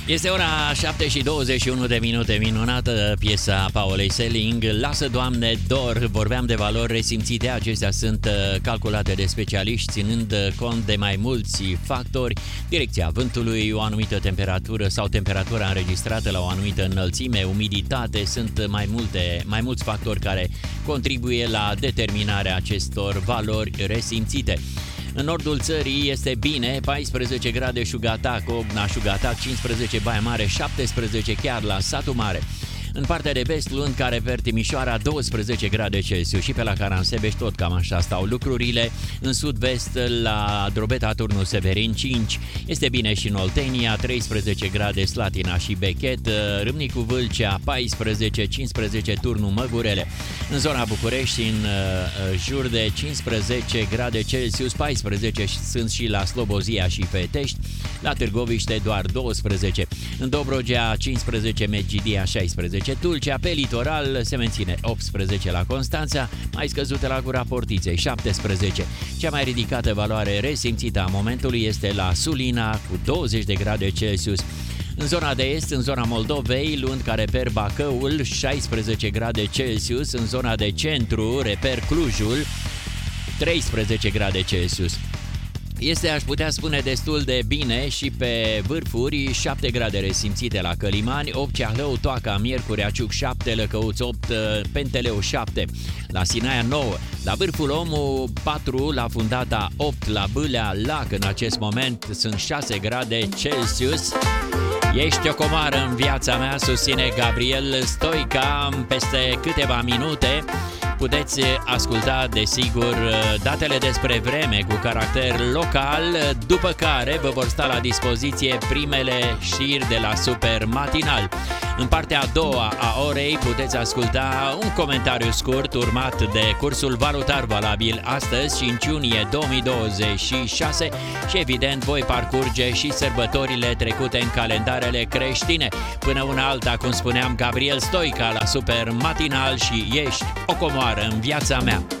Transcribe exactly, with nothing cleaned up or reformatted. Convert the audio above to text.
Este ora șapte și douăzeci și unu de minute, minunată piesa Paulei Selling, Lasă, Doamne, dor. Vorbeam de valori resimțite, acestea sunt calculate de specialiști, ținând cont de mai mulți factori, direcția vântului, o anumită temperatură sau temperatura înregistrată la o anumită înălțime, umiditate, sunt mai, multe, mai mulți factori care contribuie la determinarea acestor valori resimțite. În nordul țării este bine, paisprezece grade Șugatac, Ogna, Șugatac, cincisprezece Baia Mare, șaptesprezece chiar la Satu Mare. În partea de vest, Lund, Carever, Timișoara, douăsprezece grade Celsius și pe la Caransebeș tot cam așa stau lucrurile. În sud-vest, la Drobeta, Turnul Severin, cinci. Este bine și în Oltenia, treisprezece grade Slatina și Bechet, Râmnicu Vâlcea, paisprezece, cincisprezece Turnul Măgurele. În zona București, în jur de cincisprezece grade Celsius, paisprezece sunt și la Slobozia și Petești, la Târgoviște doar douăsprezece. În Dobrogea, cincisprezece, Medgidia, șaisprezece. Tulcea, pe litoral se menține optsprezece la Constanța, mai scăzute la Gura Portiței, șaptesprezece. Cea mai ridicată valoare resimțită a momentului este la Sulina cu douăzeci de grade Celsius. În zona de est, în zona Moldovei, Lund, Careper, Bacăul, șaisprezece grade Celsius. În zona de centru, reper Clujul, treisprezece grade Celsius. Este, aș putea spune, destul de bine și pe vârfuri, șapte grade resimțite la Călimani, opt Ceahlău, Toaca, Miercurea, Ciuc șapte, Lăcăuți opt, Penteleu șapte, la Sinaia nouă, la vârful Omu patru, la Fundata opt, la Bâlea, Lac, în acest moment sunt șase grade Celsius. Ești o comoară în viața mea, susține Gabriel Stoica. Peste câteva minute puteți asculta, desigur, datele despre vreme cu caracter local, după care vă vor sta la dispoziție primele știri de la Super Matinal. În partea a doua a orei puteți asculta un comentariu scurt urmat de cursul valutar valabil astăzi, cinci iunie două mii douăzeci și șase, și evident voi parcurge și sărbătorile trecute în calendarele creștine. Până una alta, cum spuneam, Gabriel Stoica la Super Matinal și ești o comoară în viața mea.